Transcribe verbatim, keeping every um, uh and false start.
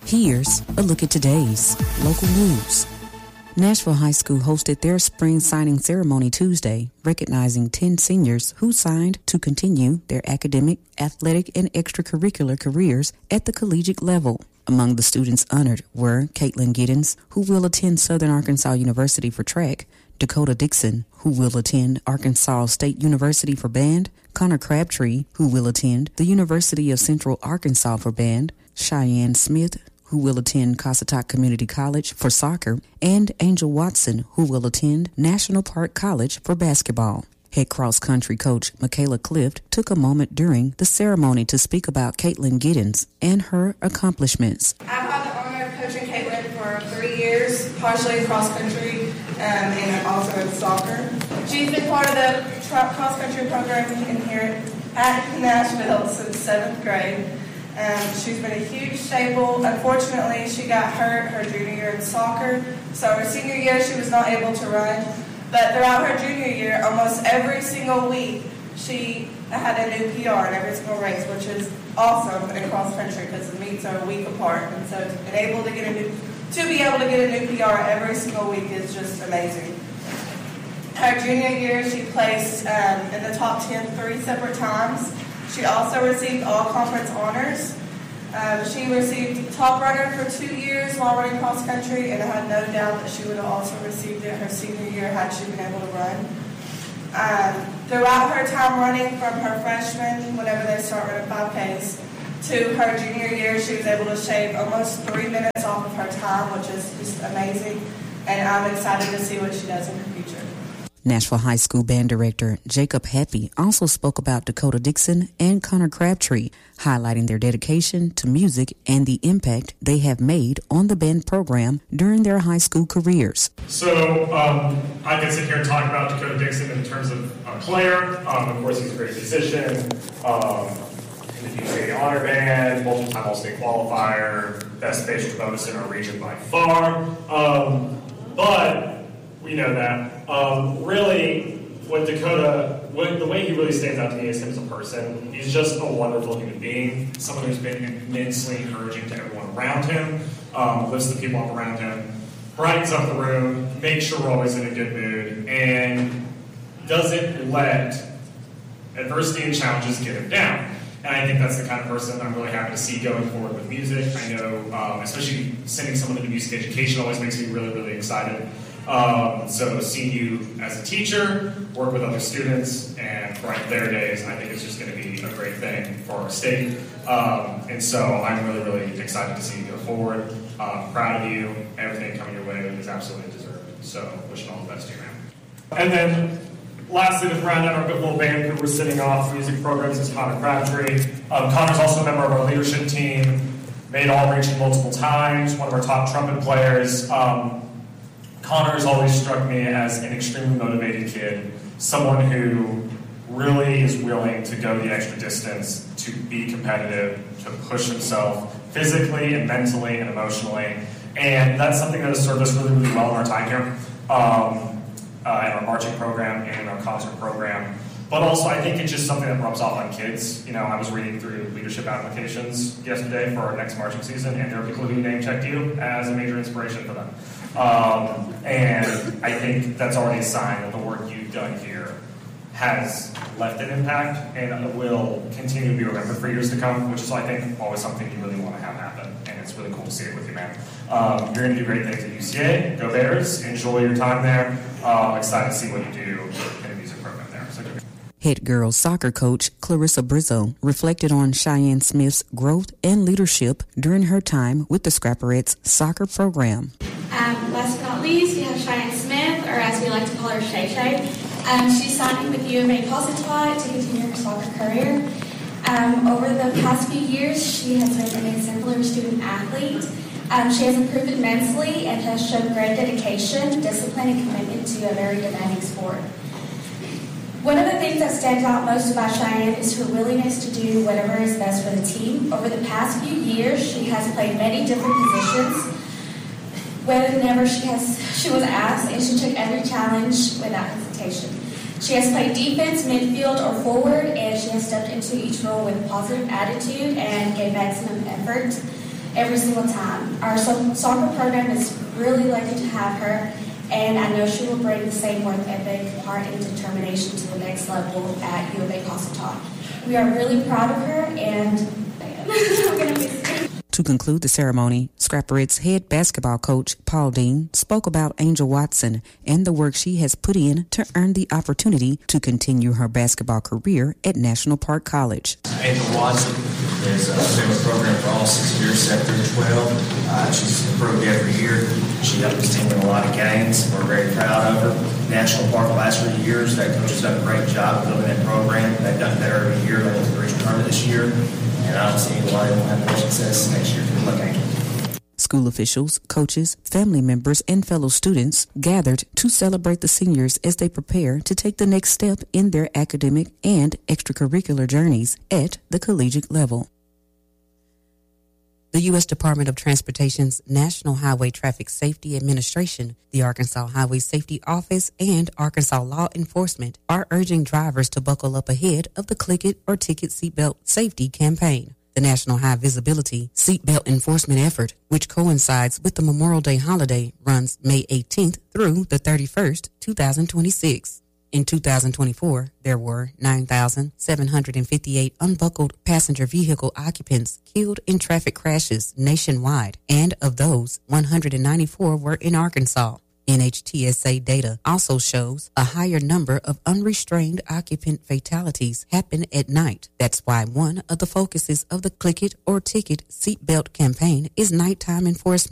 Here's a look at today's local news. Nashville High School hosted their spring signing ceremony Tuesday, recognizing ten seniors who signed to continue their academic, athletic, and extracurricular careers at the collegiate level. Among the students honored were Caitlin Giddens, who will attend Southern Arkansas University for track, Dakota Dixon, who will attend Arkansas State University for band, Connor Crabtree, who will attend the University of Central Arkansas for band, Cheyenne Smith, who will attend Cossatot Community College for soccer, and Angel Watson, who will attend National Park College for basketball. Head cross-country coach Michaela Clift took a moment during the ceremony to speak about Caitlin Giddens and her accomplishments. I've had the honor of coaching Caitlin for three years, partially cross-country um, and also in soccer. She's been part of the cross-country program in here at Nashville since seventh grade. Um, she's been a huge staple. Unfortunately, she got hurt her junior year in soccer, so her senior year she was not able to run. But throughout her junior year, almost every single week, she had a new P R in every single race, which is awesome in cross country because the meets are a week apart. And so to be able to get a new, to be able to get a new P R every single week is just amazing. Her junior year, she placed um, in the top ten three separate times. She also received all-conference honors. Um, she received top runner for two years while running cross-country, and I had no doubt that she would have also received it her senior year had she been able to run. Um, throughout her time running, from her freshman, whenever they start running five Ks, to her junior year, she was able to shave almost three minutes off of her time, which is just amazing, and I'm excited to see what she does in her future. Nashville High School band director Jacob Happy also spoke about Dakota Dixon and Connor Crabtree, highlighting their dedication to music and the impact they have made on the band program during their high school careers. So um, I can sit here and talk about Dakota Dixon in terms of a player. Um, of course, he's a great musician, um, in the U C A Honor Band, multiple-time All-State qualifier, best bass trombonist in our region by far. Um, but we know that. Um, really, what Dakota, what, the way he really stands out to me is him as a person. He's just a wonderful human being, someone who's been immensely encouraging to everyone around him, um, lifts the people up around him, brightens up the room, makes sure we're always in a good mood, and doesn't let adversity and challenges get him down. And I think that's the kind of person I'm really happy to see going forward with music. I know, um, especially sending someone into music education always makes me really, really excited. Um, so seeing you as a teacher, work with other students, and brighten their days, I think it's just going to be a great thing for our state. Um, and so I'm really, really excited to see you go forward. Um, proud of you. Everything coming your way is absolutely deserved. So wishing all the best to you, man. And then lastly, to round out our good little band who we're sitting off music programs is Connor Crabtree. Um, Connor's also a member of our leadership team, made all-region multiple times, one of our top trumpet players. Um, Connor has always struck me as an extremely motivated kid, someone who really is willing to go the extra distance, to be competitive, to push himself physically and mentally and emotionally. And that's something that has served us really, really well in our time here, um, uh, in our marching program and in our concert program. But also, I think it's just something that rubs off on kids. You know, I was reading through leadership applications yesterday for our next marching season, and there are people who name-checked you as a major inspiration for them. Um, and I think that's already a sign that the work you've done here has left an impact and will continue to be remembered for years to come, which is, I think, always something you really want to have happen. And it's really cool to see it with you, man. Um, you're going to do great things at U C A. Go Bears. Enjoy your time there. Uh, I'm excited to see what you do in the music program there. So good. Head girls soccer coach Clarissa Brizzo reflected on Cheyenne Smith's growth and leadership during her time with the Scrapperettes soccer program. Um, last but not least, we have Cheyenne Smith, or as we like to call her, Shay Shay. Um, she's signing with U of A Cossatot to continue her soccer career. Um, over the past few years, she has been an exemplary student athlete. Um, she has improved immensely and has shown great dedication, discipline, and commitment to a very demanding sport. One of the things that stands out most about Cheyenne is her willingness to do whatever is best for the team. Over the past few years, she has played many different positions. Whenever she has, she was asked, and she took every challenge without hesitation. She has played defense, midfield, or forward, and she has stepped into each role with a positive attitude and gave maximum effort. every single time. Our so- soccer program is really lucky to have her, and I know she will bring the same work ethic, heart, and determination to the next level at U of A Positano. We are really proud of her, and I'm going to miss her. To conclude the ceremony, Scrapperettes head basketball coach Paul Dean spoke about Angel Watson and the work she has put in to earn the opportunity to continue her basketball career at National Park College. Angel Watson is uh, been with the program for all six years, seven through twelve. Uh, she's improved every year. She helped this team win a lot of games. We're very proud of her. National Park the last three years, that coach has done a great job of building that program. They've done better every year. They went to the regional tournament this year. And I don't see why they won't have more success next year. Good luck, Angel. School officials, coaches, family members, and fellow students gathered to celebrate the seniors as they prepare to take the next step in their academic and extracurricular journeys at the collegiate level. The U S Department of Transportation's National Highway Traffic Safety Administration, the Arkansas Highway Safety Office, and Arkansas Law Enforcement are urging drivers to buckle up ahead of the Click It or Ticket Seatbelt Safety campaign. The National High Visibility Seatbelt Enforcement effort, which coincides with the Memorial Day holiday, runs May eighteenth through the thirty-first, twenty twenty-six. In two thousand twenty-four, there were nine thousand seven hundred fifty-eight unbuckled passenger vehicle occupants killed in traffic crashes nationwide, and of those, one hundred ninety-four were in Arkansas. N H T S A data also shows a higher number of unrestrained occupant fatalities happen at night. That's why one of the focuses of the Click It or Ticket Seatbelt campaign is nighttime enforcement.